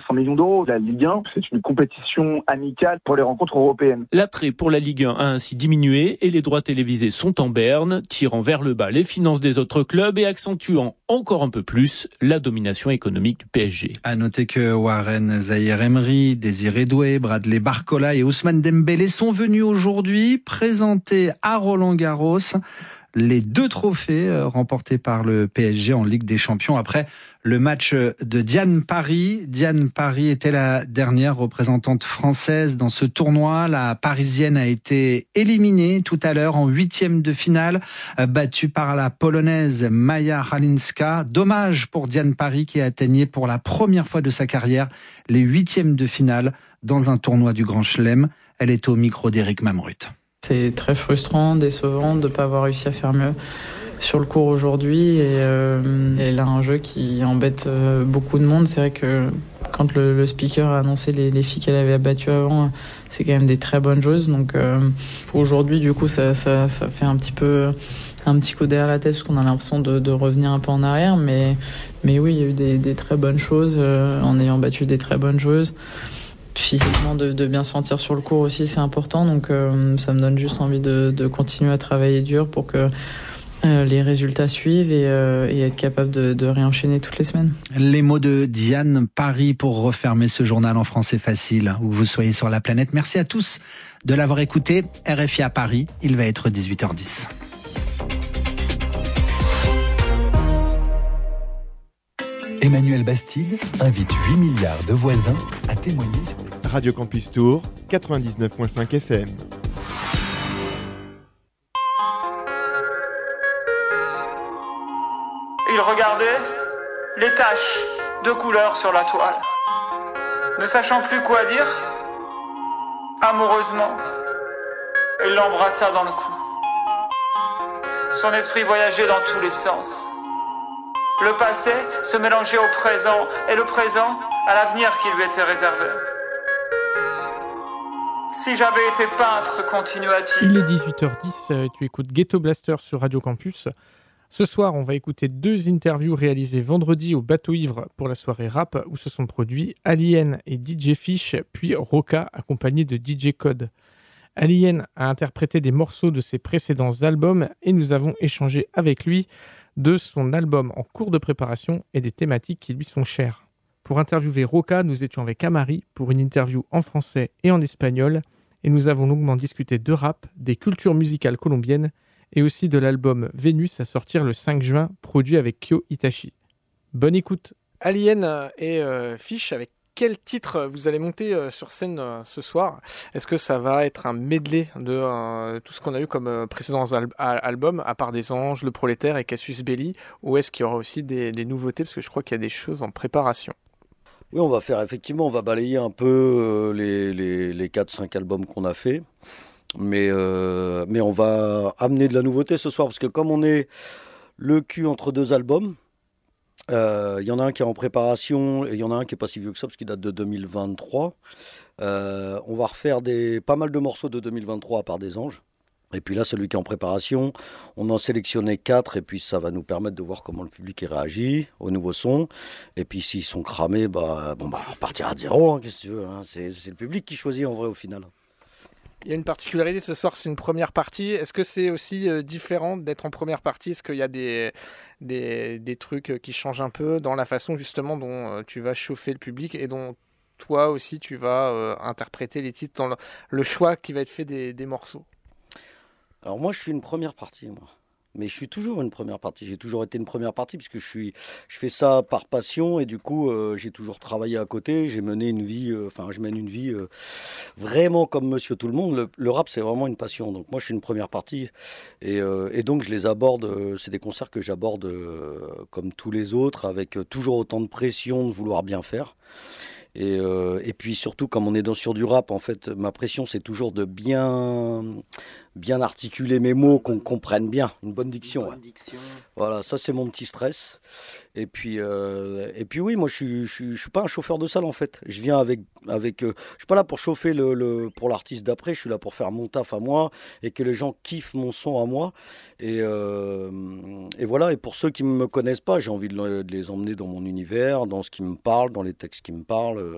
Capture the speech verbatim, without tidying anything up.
cents millions d'euros. La Ligue un, c'est une compétition amicale pour les rencontres européennes. L'attrait pour la Ligue un a ainsi diminué et les droits télévisés sont en berne, tirant vers le bas les finances des autres clubs et accentuant encore un peu plus la domination économique du P S G. À noter que Warren Zaïre-Emery, Désiré Doué, Bradley Barcola et Ousmane Dembélé sont venus aujourd'hui présenter à Roland-Garros les deux trophées remportés par le P S G en Ligue des Champions après le match de Diane Paris. Diane Paris était la dernière représentante française dans ce tournoi. La Parisienne a été éliminée tout à l'heure en huitième de finale, battue par la Polonaise Maja Halinska. Dommage pour Diane Paris qui atteignait pour la première fois de sa carrière les huitièmes de finale dans un tournoi du Grand Chelem. Elle est au micro d'Éric Mamrut. C'est très frustrant, décevant de ne pas avoir réussi à faire mieux sur le court aujourd'hui. Et, euh, elle a un jeu qui embête euh, beaucoup de monde. C'est vrai que quand le, le speaker a annoncé les, les filles qu'elle avait battues avant, c'est quand même des très bonnes choses. Donc euh, pour aujourd'hui, du coup, ça, ça, ça fait un petit peu un petit coup derrière la tête parce qu'on a l'impression de, de revenir un peu en arrière. Mais, mais oui, il y a eu des, des très bonnes choses euh, en ayant battu des très bonnes joueuses. Physiquement, de, de bien se sentir sur le court aussi, c'est important. Donc, euh, ça me donne juste envie de, de continuer à travailler dur pour que euh, les résultats suivent et, euh, et être capable de, de réenchaîner toutes les semaines. Les mots de Diane Paris pour refermer ce journal en français facile, où vous soyez sur la planète. Merci à tous de l'avoir écouté. R F I à Paris, il va être dix-huit heures dix. Emmanuel Bastide invite huit milliards de voisins à témoigner sur les... Radio Campus Tour, quatre-vingt-dix-neuf virgule cinq F M. Il regardait les taches de couleur sur la toile. Ne sachant plus quoi dire, amoureusement, il l'embrassa dans le cou. Son esprit voyageait dans tous les sens. Le passé se mélangeait au présent et le présent à l'avenir qui lui était réservé. Si j'avais été peintre, continua-t-il. Il est dix-huit heures dix, tu écoutes Ghetto Blaster sur Radio Campus. Ce soir, on va écouter deux interviews réalisées vendredi au Bateau Ivre pour la soirée rap où se sont produits Alien et D J Fish, puis Roca accompagné de D J Code. Alien a interprété des morceaux de ses précédents albums et nous avons échangé avec lui de son album en cours de préparation et des thématiques qui lui sont chères. Pour interviewer Roca, nous étions avec Amari pour une interview en français et en espagnol et nous avons longuement discuté de rap, des cultures musicales colombiennes et aussi de l'album Vénus à sortir le cinq juin, produit avec Kyo Itachi. Bonne écoute. Alien et euh, Fish, avec quel titre vous allez monter euh, sur scène euh, ce soir ? Est-ce que ça va être un medley de euh, tout ce qu'on a eu comme euh, précédents al- albums, à part Des Anges, Le Prolétaire et Cassius Belli, ou est-ce qu'il y aura aussi des, des nouveautés ? Parce que je crois qu'il y a des choses en préparation. Oui, on va faire effectivement, on va balayer un peu euh, les, les, les quatre cinq albums qu'on a fait. Mais, euh, mais on va amener de la nouveauté ce soir, parce que comme on est le cul entre deux albums, il euh, y en a un qui est en préparation et il y en a un qui n'est pas si vieux que ça, parce qu'il date de deux mille vingt-trois. Euh, on va refaire des, pas mal de morceaux de deux mille vingt-trois à part Des Anges. Et puis là, celui qui est en préparation, on en sélectionnait quatre, et puis ça va nous permettre de voir comment le public y réagit au nouveau son. Et puis s'ils sont cramés, bah, bon, bah, on partira de zéro, hein, qu'est-ce que tu veux, hein. c'est, c'est le public qui choisit en vrai au final. Il y a une particularité ce soir, c'est une première partie. Est-ce que c'est aussi euh, différent d'être en première partie ? Est-ce qu'il y a des, des, des trucs qui changent un peu dans la façon justement dont euh, tu vas chauffer le public et dont toi aussi tu vas euh, interpréter les titres, dans le, le choix qui va être fait des, des morceaux ? Alors moi je suis une première partie, moi. Mais je suis toujours une première partie. J'ai toujours été une première partie puisque je suis, je fais ça par passion et du coup, euh, j'ai toujours travaillé à côté. J'ai mené une vie, euh, enfin, je mène une vie euh, vraiment comme Monsieur Tout le Monde. Le, le rap, c'est vraiment une passion. Donc moi, je suis une première partie et, euh, et donc je les aborde. Euh, c'est des concerts que j'aborde euh, comme tous les autres, avec euh, toujours autant de pression de vouloir bien faire. Et, euh, et puis surtout, comme on est dans, sur du rap, en fait, ma pression, c'est toujours de bien, bien articuler mes mots, qu'on comprenne bien, une bonne diction. Une bonne diction. Ouais. Voilà, ça c'est mon petit stress. Et puis, euh, et puis oui, moi je suis, je suis, je suis pas un chauffeur de salle en fait. Je viens avec, avec, euh, je suis pas là pour chauffer le, le, pour l'artiste d'après. Je suis là pour faire mon taf à moi et que les gens kiffent mon son à moi. Et, euh, et voilà. Et pour ceux qui me connaissent pas, j'ai envie de, de les emmener dans mon univers, dans ce qui me parle, dans les textes qui me parlent.